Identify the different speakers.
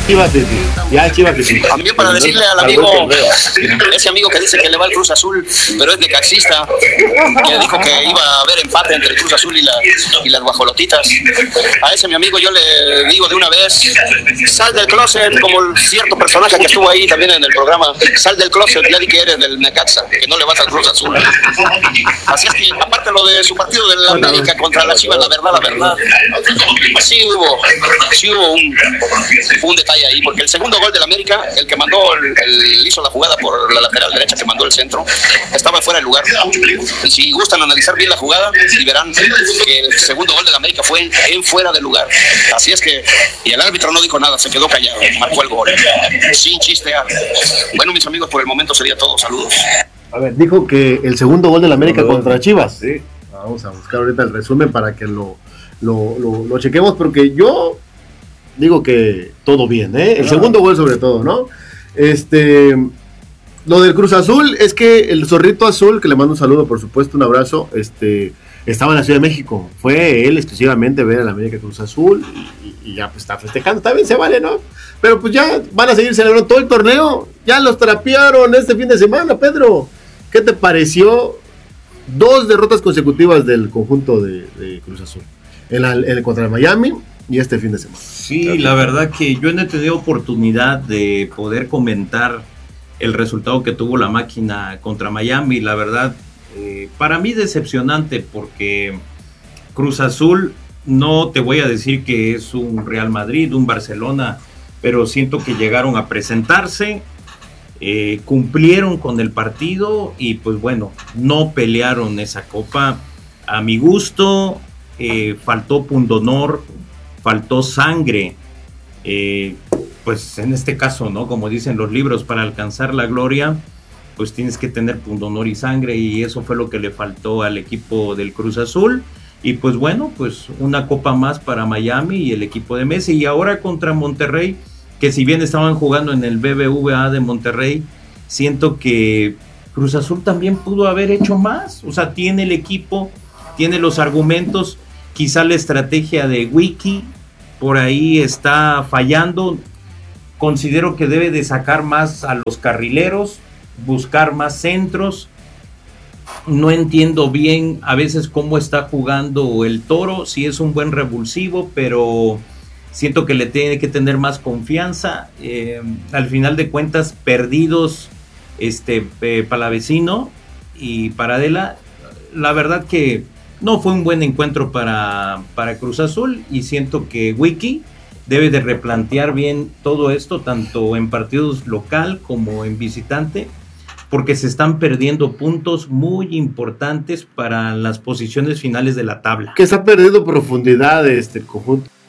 Speaker 1: Chivas de ti. Ya Chivas de ti.
Speaker 2: También para decirle al amigo, ese amigo que dice que le va al Cruz Azul, pero es de Caxista, que dijo que iba a haber empate entre el Cruz Azul y las guajolotitas. A ese mi amigo yo le digo de una vez, sal del closet, como el cierto personaje que estuvo ahí también en el programa, sal del closet, ya di que eres del Necaxa, que no le vas al Cruz Azul. Así es que, aparte lo de su partido de la América contra la Chivas, la verdad, sí hubo un detalle ahí, porque el segundo gol del América, el que mandó, hizo la jugada por la lateral derecha, que mandó el centro, estaba fuera de lugar. Y si gustan analizar bien la jugada, y verán que el segundo gol del América fue en fuera de lugar. Así es que, y el árbitro no dijo nada, se quedó callado, marcó el gol, sin chistear. Bueno, mis amigos, por el momento sería todo. Saludos.
Speaker 1: A ver, dijo que el segundo gol del América contra Chivas. Sí. Vamos a buscar ahorita el resumen para que lo chequemos, porque yo digo que todo bien, ¿eh? El segundo gol sobre todo, ¿no? Lo del Cruz Azul es que el Zorrito Azul, que le mando un saludo, por supuesto, un abrazo, estaba en la Ciudad de México. Fue él exclusivamente a ver al América Cruz Azul y ya pues está festejando. También se vale, ¿no? Pero pues ya van a seguir celebrando todo el torneo. Ya los trapearon este fin de semana, Pedro. ¿Qué te pareció? 2 derrotas consecutivas del conjunto de Cruz Azul. Contra el Miami y este fin de semana.
Speaker 3: Sí, la verdad que yo no he tenido oportunidad de poder comentar el resultado que tuvo la máquina contra Miami. La verdad, para mí decepcionante, porque Cruz Azul, no te voy a decir que es un Real Madrid, un Barcelona, pero siento que llegaron a presentarse, cumplieron con el partido y pues bueno, no pelearon esa copa a mi gusto. Faltó pundonor, faltó sangre, pues en este caso, ¿no? Como dicen los libros, para alcanzar la gloria, pues tienes que tener pundonor y sangre, y eso fue lo que le faltó al equipo del Cruz Azul. Y pues bueno, pues una copa más para Miami y el equipo de Messi. Y ahora contra Monterrey, que si bien estaban jugando en el BBVA de Monterrey, siento que Cruz Azul también pudo haber hecho más. O sea, tiene el equipo, tiene los argumentos. Quizá la estrategia de Wiki por ahí está fallando. Considero que debe de sacar más a los carrileros, buscar más centros. No entiendo bien a veces cómo está jugando el Toro, si es un buen revulsivo, pero siento que le tiene que tener más confianza. Al final de cuentas, perdidos Palavecino y Paradela, la verdad que no fue un buen encuentro para Cruz Azul, y siento que Wiki debe de replantear bien todo esto, tanto en partidos local como en visitante, porque se están perdiendo puntos muy importantes para las posiciones finales de la tabla.
Speaker 1: Que está perdiendo profundidad este conjunto.